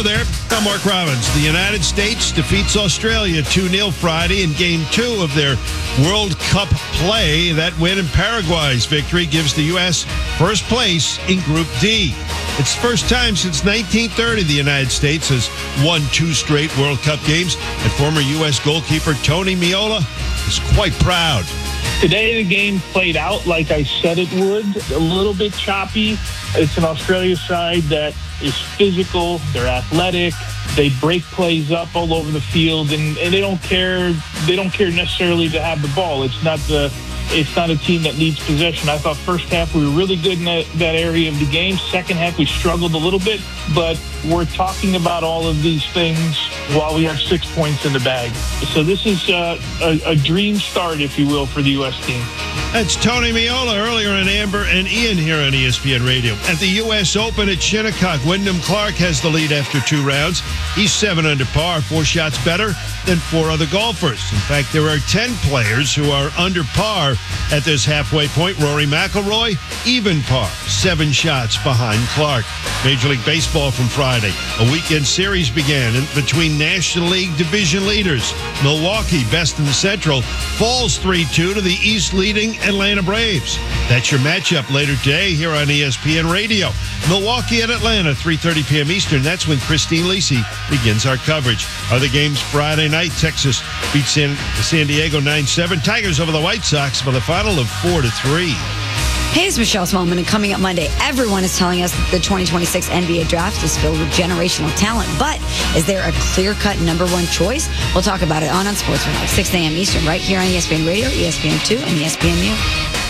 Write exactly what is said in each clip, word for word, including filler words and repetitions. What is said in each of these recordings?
Hello there. I'm Mark Robbins. The United States defeats Australia two nil Friday in Game two of their World Cup play. That win in Paraguay's victory gives the U S first place in Group D. It's the first time since nineteen thirty the United States has won two straight World Cup games, and former U S goalkeeper Tony Meola is quite proud. Today the game played out like I said it would, a little bit choppy. It's an Australia side that is physical, they're athletic, they break plays up all over the field, and, and they don't care they don't care necessarily to have the ball. It's not the it's not a team that needs possession. I thought first half we were really good in that, that area of the game. Second half we struggled a little bit, but we're talking about all of these things while we have six points in the bag. So this is uh, a, a dream start, if you will, for the U S team. That's Tony Meola earlier in Amber and Ian here on E S P N Radio. At the U S Open at Shinnecock, Wyndham Clark has the lead after two rounds. He's seven under par, four shots better than four other golfers. In fact, there are ten players who are under par at this halfway point. Rory McIlroy, even par, seven shots behind Clark. Major League Baseball from Friday. A weekend series began in between National League division leaders. Milwaukee, best in the Central, falls three two to the East leading Atlanta Braves. That's your matchup later today here on E S P N Radio. Milwaukee at Atlanta, three thirty p.m. Eastern. That's when Christine Lisi begins our coverage. Other games Friday night, Texas beats San, San Diego nine seven. Tigers over the White Sox by the final of four to three. Hey, it's Michelle Smallman, and coming up Monday, everyone is telling us that the twenty twenty-six N B A draft is filled with generational talent. But is there a clear-cut number one choice? We'll talk about it on on Sports Tonight, six a.m. Eastern, right here on E S P N Radio, E S P N two, and E S P N U.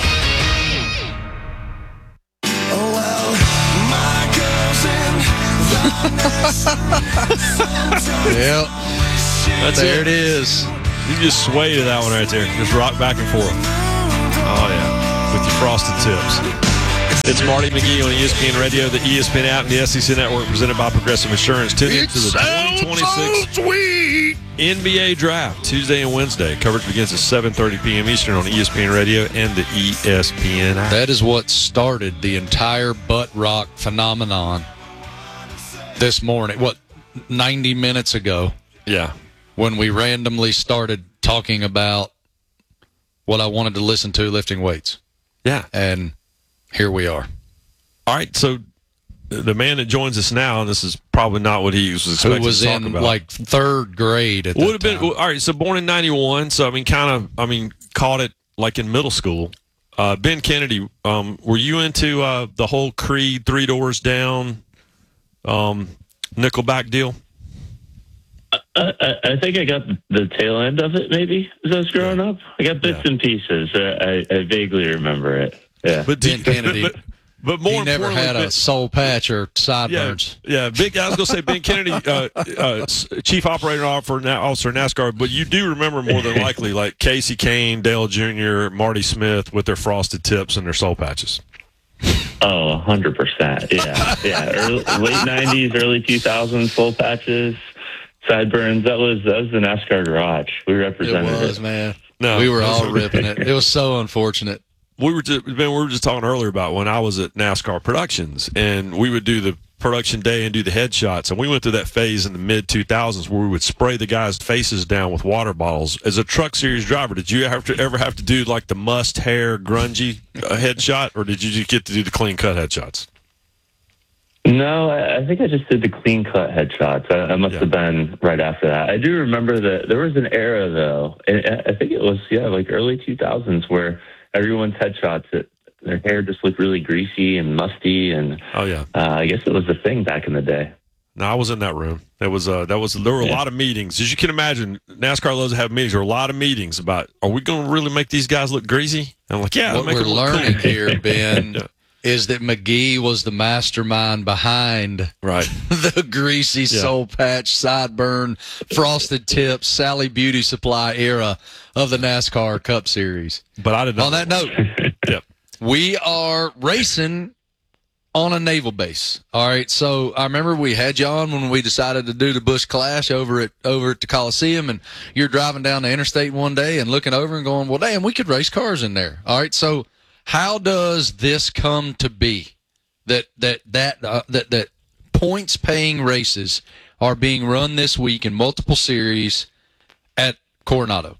Yep. That's there it. it is. You can just sway to that one right there. Just rock back and forth. Oh, yeah. With your frosted tips. It's Marty McGee on E S P N Radio, the E S P N app, and the S E C Network, presented by Progressive Insurance. Tune in to the twenty twenty-six so sweet. N B A Draft, Tuesday and Wednesday. Coverage begins at seven thirty p.m. Eastern on E S P N Radio and the E S P N app. That is what started the entire butt rock phenomenon this morning. What, ninety minutes ago? Yeah. When we randomly started talking about what I wanted to listen to, lifting weights. Yeah. And here we are. All right, so the man that joins us now, and this is probably not what he was expecting Who was to talk in about. like third grade at Would that have been time. all right. So born in ninety-one, so I mean, kind of, I mean, caught it like in middle school. Uh, Ben Kennedy, um, were you into uh, the whole Creed, Three Doors Down, um, Nickelback deal? I, I, I think I got the tail end of it, maybe, as I was growing up. I got bits Yeah. and pieces. Uh, I, I vaguely remember it. Yeah. But Ben Kennedy, but, but more he never importantly, had a Ben- soul patch or Yeah, sideburns. yeah. Big. I was gonna say Ben Kennedy, uh, uh, Chief Operating Officer, Officer NASCAR. But you do remember more than likely, like Casey Kane, Dale Junior, Marty Smith with their frosted tips and their soul patches. Oh, one hundred percent. Yeah. Yeah. Early, late nineties, early two thousands, full patches, sideburns. That was that was the NASCAR garage. We It represented it. was, man. No, we were those all are- ripping it. It was so unfortunate. We were just, Ben, we were just talking earlier about when I was at NASCAR Productions, and we would do the production day and do the headshots. And we went through that phase in the mid two thousands where we would spray the guys' faces down with water bottles. As a truck series driver, did you have to ever have to do like the must hair grungy uh, headshot, or did you just get to do the clean cut headshots? No, I, I think I just did the clean cut headshots. I, I must Yeah. have been right after that. I do remember that there was an era, though, and I think it was, yeah, like early two thousands, where everyone's headshots, it, their hair just looked really greasy and musty, and Oh yeah. uh, I guess it was a thing back in the day. No, I was in that room. That was uh, that was there were a Yeah. lot of meetings. As you can imagine, NASCAR loves to have meetings. There were a lot of meetings about, are we going to really make these guys look greasy? And I'm like, yeah, What make we're them look learning cool. here, Ben, Yeah. is that McGee was the mastermind behind Right. the greasy Yeah. soul patch, sideburn, frosted tips, Sally Beauty Supply era of the NASCAR Cup Series. But I did not. On that note, Yep. we are racing on a naval base. All right. So I remember we had you on when we decided to do the Busch Clash over at over at the Coliseum, and you're driving down the interstate one day and looking over and going, well, damn, we could race cars in there. All right. So how does this come to be that that that uh, that that points-paying races are being run this week in multiple series at Coronado?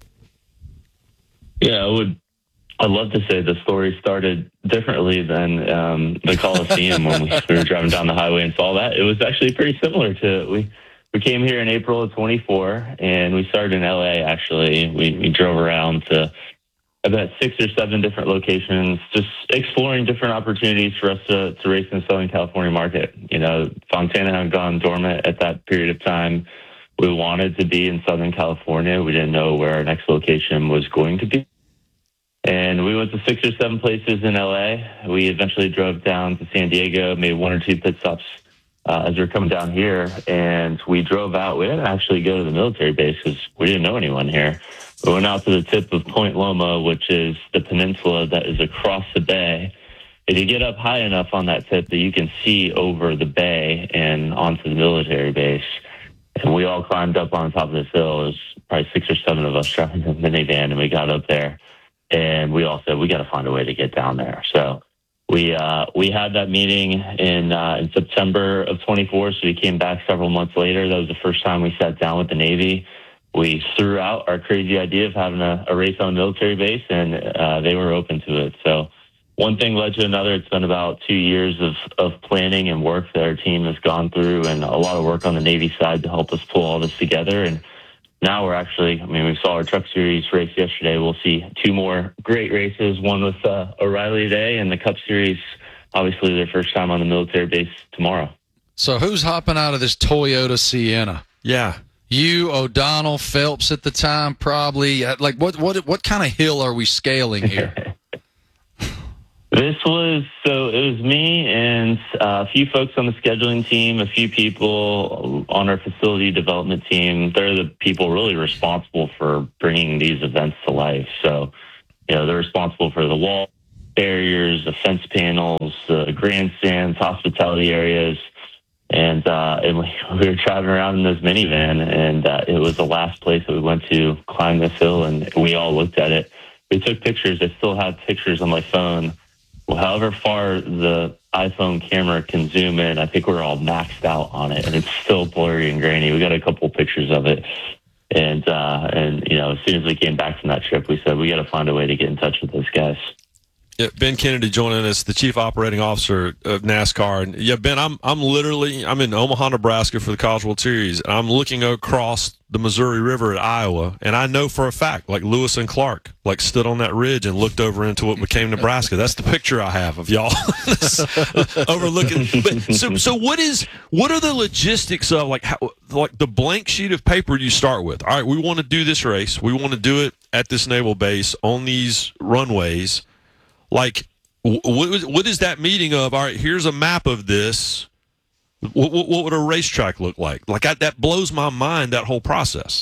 Yeah, I would. I'd love to say the story started differently than um, the Coliseum when we, we were driving down the highway and saw that. It was actually pretty similar to we. We came here in April of twenty-four, and we started in L A. Actually, we, we drove around to about six or seven different locations, just exploring different opportunities for us to, to race in the Southern California market. You know, Fontana had gone dormant at that period of time. We wanted to be in Southern California. We didn't know where our next location was going to be. And we went to six or seven places in L A. We eventually drove down to San Diego, made one or two pit stops uh, as we were coming down here. And we drove out. We didn't actually go to the military base because we didn't know anyone here. We went out to the tip of Point Loma, which is the peninsula that is across the bay. If you get up high enough on that tip that you can see over the bay and onto the military base, and we all climbed up on top of this hill. It was probably six or seven of us driving the minivan, and we got up there, and we all said, we got to find a way to get down there. So we uh, we had that meeting in uh, in September of twenty-four, so we came back several months later. That was the first time we sat down with the Navy. We threw out our crazy idea of having a, a race on a military base, and uh, they were open to it. So one thing led to another. It's been about two years of, of planning and work that our team has gone through, and a lot of work on the Navy side to help us pull all this together. And now we're actually, I mean, we saw our Truck Series race yesterday. We'll see two more great races, one with uh, O'Reilly today, and the Cup Series, obviously their first time on the military base tomorrow. So who's hopping out of this Toyota Sienna? Yeah. You, O'Donnell, Phelps at the time, probably. Like, what what what kind of hill are we scaling here? This was, so it was me and uh, a few folks on the scheduling team, a few people on our facility development team. They're the people really responsible for bringing these events to life. So, you know, they're responsible for the wall barriers, the fence panels, the grandstands, hospitality areas. And, uh, and we, we were driving around in this minivan, and uh, it was the last place that we went to climb this hill, and we all looked at it. We took pictures. I still have pictures on my phone. Well, however far the iPhone camera can zoom in, I think we're all maxed out on it, and it's still blurry and grainy. We got a couple pictures of it. And, uh, and you know, as soon as we came back from that trip, we said, we got to find a way to get in touch with those guys. Yeah, Ben Kennedy joining us, the Chief Operating Officer of NASCAR. And yeah, Ben, I'm I'm literally I'm in Omaha, Nebraska for the College World Series, and I'm looking across the Missouri River at Iowa, and I know for a fact, like Lewis and Clark, like stood on that ridge and looked over into what became Nebraska. That's the picture I have of y'all overlooking. But, so, so what is what are the logistics of like how, like the blank sheet of paper you start with? All right, we want to do this race. We want to do it at this naval base on these runways. Like, what, what is that meeting of, all right, here's a map of this. What, what, what would a racetrack look like? Like, I, that blows my mind, that whole process.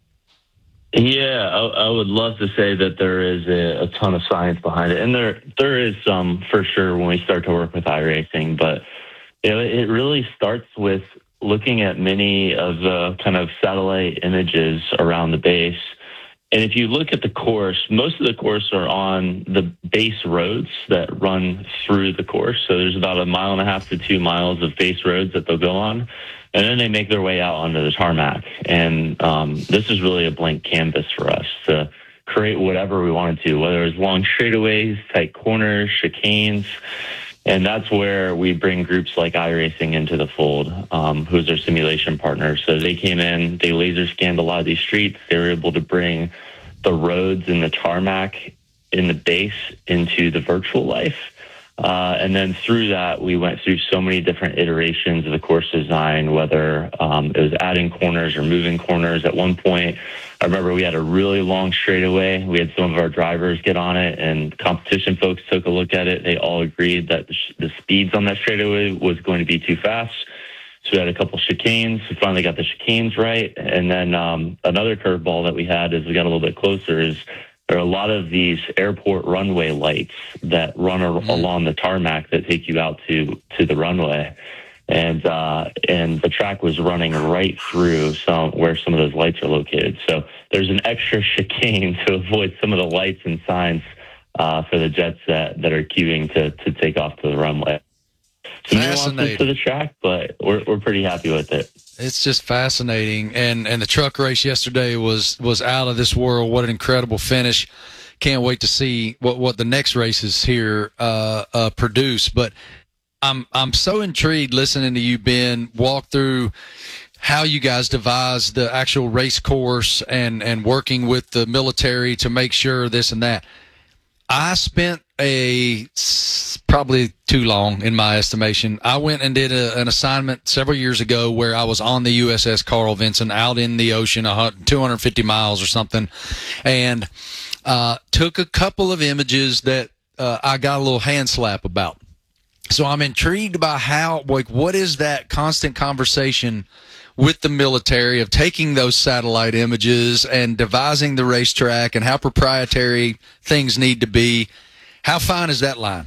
Yeah, I, I would love to say that there is a, a ton of science behind it. And there there is some, for sure, when we start to work with iRacing. But you know, it really starts with looking at many of the kind of satellite images around the base. And if you look at the course, most of the course are on the base roads that run through the course. So there's about a mile and a half to two miles of base roads that they'll go on. And then they make their way out onto the tarmac. And um, this is really a blank canvas for us to create whatever we wanted to, whether it's long straightaways, tight corners, chicanes. And that's where we bring groups like iRacing into the fold, um, who's our simulation partner. So they came in, they laser scanned a lot of these streets. They were able to bring the roads and the tarmac in the base into the virtual life. Uh, and then through that, we went through so many different iterations of the course design, whether um, it was adding corners or moving corners. At one point, I remember we had a really long straightaway. We had some of our drivers get on it, and competition folks took a look at it. They all agreed that the, sh- the speeds on that straightaway was going to be too fast. So we had a couple chicanes. We finally got the chicanes right. And then um, another curveball that we had as we got a little bit closer is there are a lot of these airport runway lights that run ar- mm-hmm. along the tarmac that take you out to, to the runway. And uh, and the track was running right through some where some of those lights are located. So there's an extra chicane to avoid some of the lights and signs uh, for the jets that, that are queuing to, to take off to the runway. some nuances to the track, but we're we're pretty happy with it. It's just fascinating, and and the truck race yesterday was was out of this world. What an incredible finish! Can't wait to see what what the next races here uh, uh, produce. But I'm I'm so intrigued listening to you, Ben, walk through how you guys devised the actual race course and and working with the military to make sure this and that. I spent a probably too long in my estimation. I went and did a, an assignment several years ago where I was on the U S S Carl Vinson out in the ocean, two hundred fifty miles or something, and uh, took a couple of images that uh, I got a little hand slap about. So I'm intrigued by how, like, what is that constant conversation with the military of taking those satellite images and devising the racetrack and how proprietary things need to be. How fine is that line?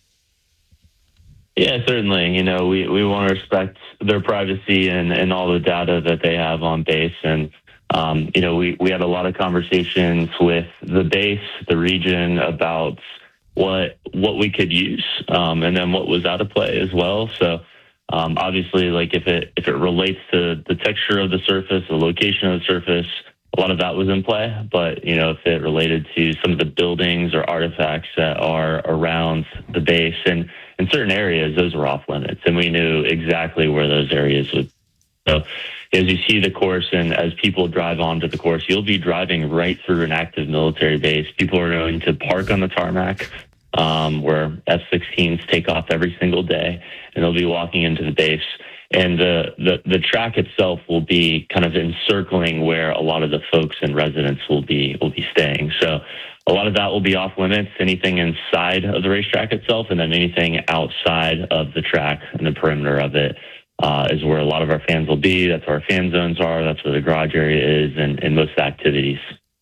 Yeah, certainly. You know, we, we want to respect their privacy and, and all the data that they have on base. And, um, you know, we, we had a lot of conversations with the base, the region, about what what we could use, um, and then what was out of play as well. So, Um, obviously, like if it if it relates to the texture of the surface, the location of the surface, a lot of that was in play. But you know, if it related to some of the buildings or artifacts that are around the base and in certain areas, those were off limits, and we knew exactly where those areas would. So, as you see the course, and as people drive onto the course, you'll be driving right through an active military base. People are going to park on the tarmac, Um, where F sixteens take off every single day, and they'll be walking into the base. And the, the, the track itself will be kind of encircling where a lot of the folks and residents will be will be staying. So a lot of that will be off limits, anything inside of the racetrack itself, and then anything outside of the track and the perimeter of it uh, is where a lot of our fans will be. That's where our fan zones are. That's where the garage area is, and, and most activities.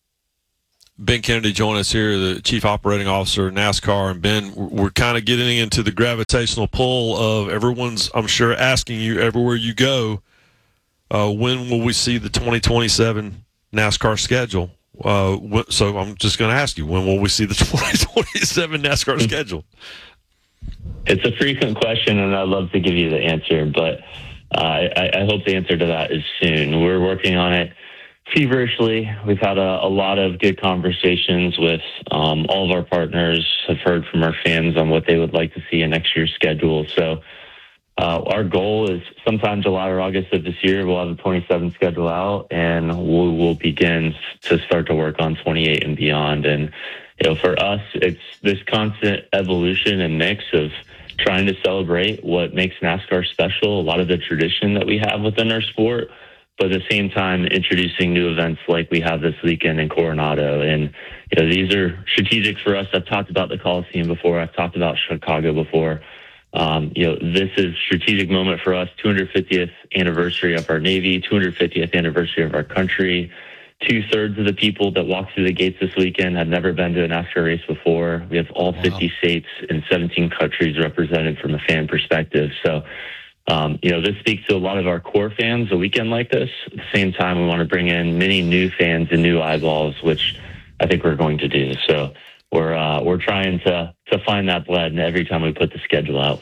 Ben Kennedy joined us here, the Chief Operating Officer of NASCAR. And Ben, we're kind of getting into the gravitational pull of everyone's, I'm sure, asking you everywhere you go, uh, when will we see the twenty twenty-seven NASCAR schedule? Uh, wh- so I'm just going to ask you, when will we see the twenty twenty-seven NASCAR schedule? It's a frequent question, and I'd love to give you the answer, but uh, I, I hope the answer to that is soon. We're working on it feverishly. We've had a, a lot of good conversations with um, all of our partners, have heard from our fans on what they would like to see in next year's schedule. So uh, our goal is sometime July or August of this year, we'll have the twenty-seven schedule out, and we'll, we'll begin to start to work on twenty-eight and beyond. And, you know, for us, it's this constant evolution and mix of trying to celebrate what makes NASCAR special, a lot of the tradition that we have within our sport, but at the same time, introducing new events like we have this weekend in Coronado. And, you know, these are strategic for us. I've talked about the Coliseum before. I've talked about Chicago before. Um, you know, this is a strategic moment for us, two hundred fiftieth anniversary of our Navy, two hundred fiftieth anniversary of our country. Two-thirds of the people that walk through the gates this weekend have never been to a NASCAR race before. We have all wow. fifty states and seventeen countries represented from a fan perspective. So, Um, you know, this speaks to a lot of our core fans a weekend like this. At the same time, we want to bring in many new fans and new eyeballs, which I think we're going to do. So we're uh, we're trying to to find that blend every time we put the schedule out.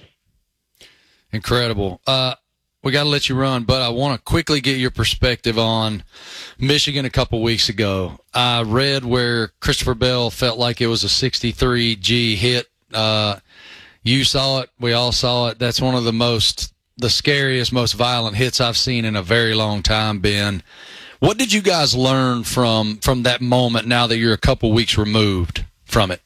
Incredible. Uh, we got to let you run, but I want to quickly get your perspective on Michigan a couple weeks ago. I read where Christopher Bell felt like it was a sixty-three G hit. Uh, you saw it. We all saw it. That's one of the most the scariest, most violent hits I've seen in a very long time, Ben. What did you guys learn from from that moment now that you're a couple weeks removed from it?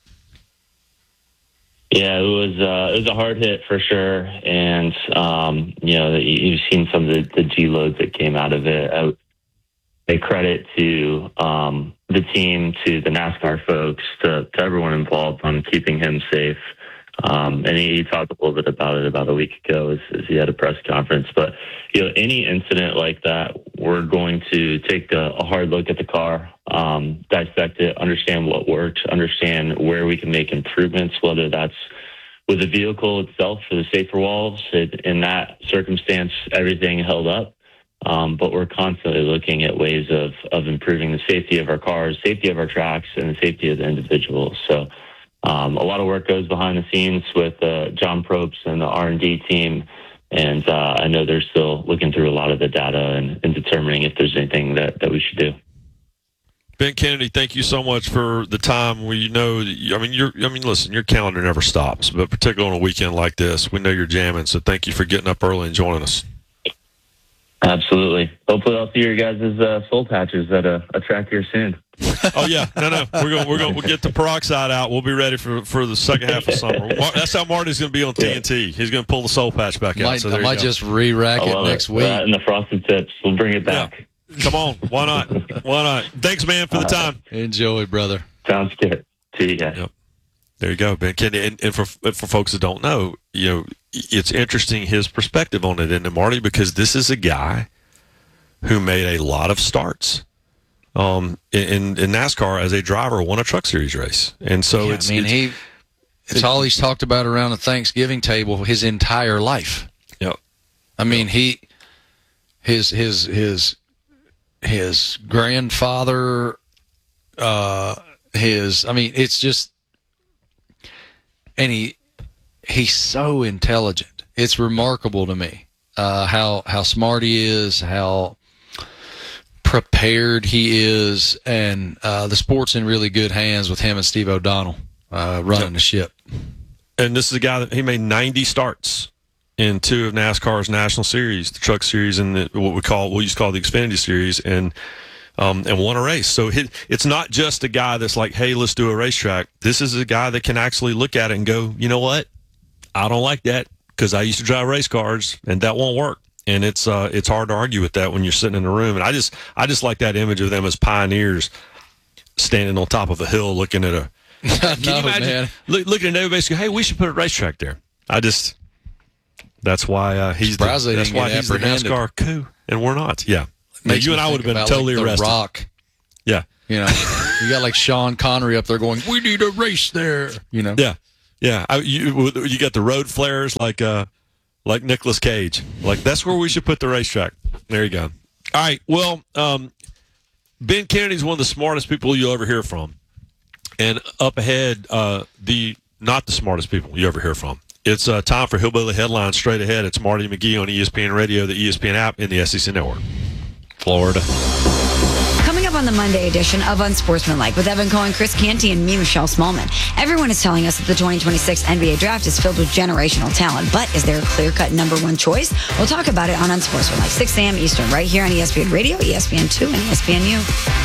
Yeah, it was uh, it was a hard hit for sure, and um, you know, you've seen some of the, the G loads that came out of it. I, I credit to um, the team, to the NASCAR folks, to, to everyone involved on keeping him safe. Um, and he, he talked a little bit about it about a week ago as, as he had a press conference. But, you know, any incident like that, we're going to take a, a hard look at the car, um, dissect it, understand what worked, understand where we can make improvements, whether that's with the vehicle itself for the safer walls. It, in that circumstance, everything held up. Um, but we're constantly looking at ways of, of improving the safety of our cars, safety of our tracks, and the safety of the individuals. So, um, a lot of work goes behind the scenes with uh, John Probst and the R and D team. And uh, I know they're still looking through a lot of the data and, and determining if there's anything that, that we should do. Ben Kennedy, thank you so much for the time. We know, that you, I mean, you're, I mean, listen, your calendar never stops, but particularly on a weekend like this, we know you're jamming. So thank you for getting up early and joining us. Absolutely. Hopefully, I'll see your guys' uh, soul patches at a, a track here soon. Oh yeah, no, no, we're going, we're going, we'll get the peroxide out. We'll be ready for for the second half of summer. That's how Marty's going to be on T N T. He's going to pull the soul patch back out. Might, So there I might you go. just re-rack it next it. week. That and the frosted tips. We'll bring it back. Yeah. Come on, why not? Why not? Thanks, man, for the time. Enjoy, brother. Sounds good. See you guys. Yep. There you go, Ben Kennedy. And, and for for folks that don't know, you know, it's interesting his perspective on it, isn't it, Marty? Because this is a guy who made a lot of starts um, in, in NASCAR as a driver, won a Truck Series race, and so Yeah, it's. I mean, it's, he. It's all he's talked about around the Thanksgiving table his entire life. Yep. I mean, he, his his his his grandfather, uh, his. I mean, it's just, and he he's so intelligent. It's remarkable to me uh, how how smart he is, how prepared he is, and uh, the sport's in really good hands with him and Steve O'Donnell uh, running Yep. the ship. And this is a guy that he made ninety starts in two of NASCAR's National Series, the Truck Series and the, what we call, we used to call the Xfinity Series, and um, and won a race. So he, it's not just a guy that's like, hey, let's do a racetrack. This is a guy that can actually look at it and go, you know what? I don't like that because I used to drive race cars, and that won't work. And it's uh, it's hard to argue with that when you're sitting in the room. And I just I just like that image of them as pioneers standing on top of a hill looking at a. I Can you know, imagine man. look, looking at everybody and go, hey, we should put a racetrack there. I just, that's why uh, he's the, Surprised they that's didn't why get he's the apprehended. NASCAR coup, and we're not. Yeah. Now, Makes you me and I would think have been about, totally like, arrested. The Rock. Yeah. You know, you got like Sean Connery up there going, we need a race there. You know? Yeah. Yeah. I, you you got the road flares like uh like Nicolas Cage. Like, that's where we should put the racetrack. There you go. All right. Well, um, Ben Kennedy's one of the smartest people you'll ever hear from. And up ahead, uh, the not the smartest people you ever hear from. It's uh, time for Hillbilly Headlines. Straight ahead, it's Marty McGee on E S P N Radio, the E S P N app, and the S E C Network. Florida. Coming up on the Monday edition of Unsportsmanlike with Evan Cohen, Chris Canty, and me, Michelle Smallman. Everyone is telling us that the twenty twenty-six N B A draft is filled with generational talent, but is there a clear-cut number one choice? We'll talk about it on Unsportsmanlike, six a.m. Eastern, right here on E S P N Radio, E S P N two, and E S P N U.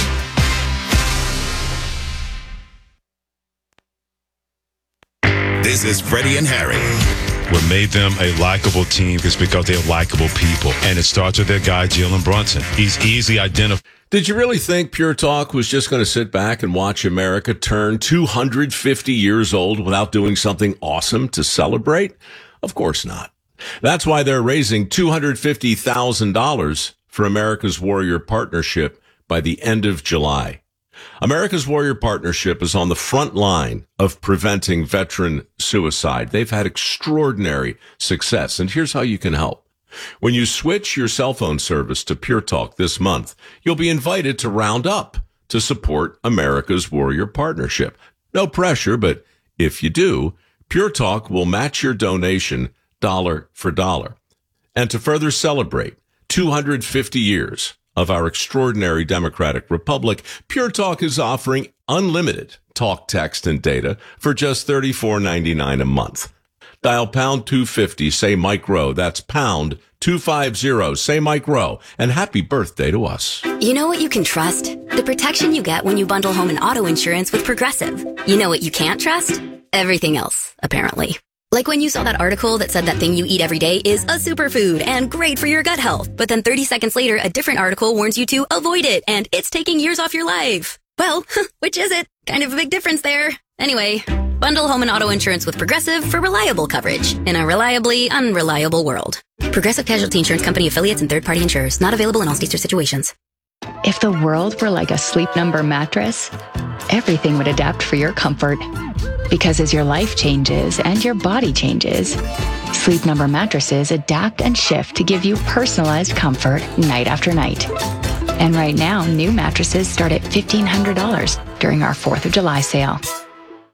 This is Freddie and Harry. What made them a likable team is because they're likable people. And it starts with their guy, Jalen Brunson. He's easily identified. Did you really think Pure Talk was just going to sit back and watch America turn two hundred fifty years old without doing something awesome to celebrate? Of course not. That's why they're raising two hundred fifty thousand dollars for America's Warrior Partnership by the end of July. America's Warrior Partnership is on the front line of preventing veteran suicide. They've had extraordinary success, and here's how you can help. When you switch your cell phone service to Pure Talk this month, you'll be invited to round up to support America's Warrior Partnership. No pressure, but if you do, Pure Talk will match your donation dollar for dollar. And to further celebrate two hundred fifty years of our extraordinary democratic republic, Pure Talk is offering unlimited talk, text, and data for just thirty-four ninety-nine a month. Dial pound two fifty, say Mike Rowe. That's pound two fifty, say Mike Rowe. And happy birthday to us. You know what you can trust? The protection you get when you bundle home and auto insurance with Progressive. You know what you can't trust? Everything else, apparently. Like when you saw that article that said that thing you eat every day is a superfood and great for your gut health. But then thirty seconds later, a different article warns you to avoid it and it's taking years off your life. Well, which is it? Kind of a big difference there. Anyway, bundle home and auto insurance with Progressive for reliable coverage in a reliably unreliable world. Progressive Casualty Insurance Company affiliates and third-party insurers. Not available in all states or situations. If the world were like a Sleep Number mattress, everything would adapt for your comfort. Because as your life changes and your body changes, Sleep Number mattresses adapt and shift to give you personalized comfort night after night. And right now, new mattresses start at fifteen hundred dollars during our fourth of July sale.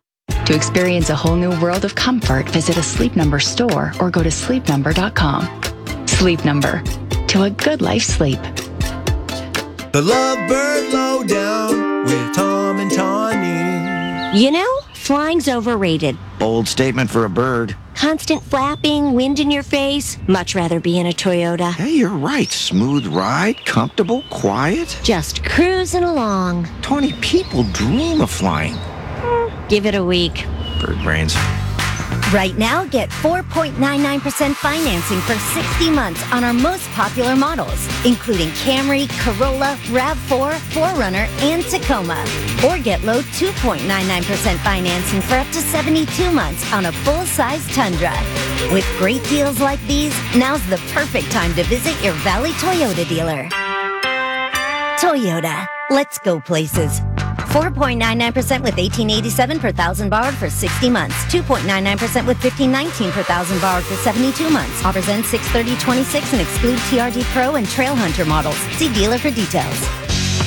To experience a whole new world of comfort, visit a Sleep Number store or go to sleep number dot com. Sleep Number. To a good life sleep. The Lovebird Lowdown with Tom and Tawny. You know, flying's overrated. Bold statement for a bird. Constant flapping, wind in your face. Much rather be in a Toyota. Hey, you're right. Smooth ride, comfortable, quiet. Just cruising along. Tawny, people dream of flying. Mm, give it a week. Bird brains. Right now, get four point nine nine percent financing for sixty months on our most popular models, including Camry, Corolla, RAV four, four runner, and Tacoma. Or get low two point nine nine percent financing for up to seventy-two months on a full-size Tundra. With great deals like these, now's the perfect time to visit your Valley Toyota dealer. Toyota. Let's go places. four point nine nine percent with eighteen eighty-seven per thousand borrowed for sixty months. two point nine nine percent with fifteen nineteen per thousand borrowed for seventy-two months. Offers end six thirty twenty-six and exclude T R D Pro and Trail Hunter models. See dealer for details.